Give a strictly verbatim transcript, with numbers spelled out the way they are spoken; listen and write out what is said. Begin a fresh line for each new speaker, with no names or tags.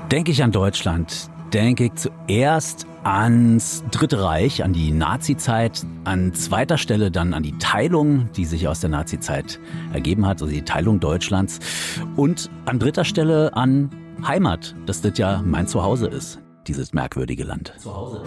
Denke ich an Deutschland, denke ich zuerst ans Dritte Reich, an die Nazizeit, an zweiter Stelle dann an die Teilung, die sich aus der Nazizeit ergeben hat, also die Teilung Deutschlands, und an dritter Stelle an Heimat, dass das ja mein Zuhause ist, dieses merkwürdige Land. Zuhause.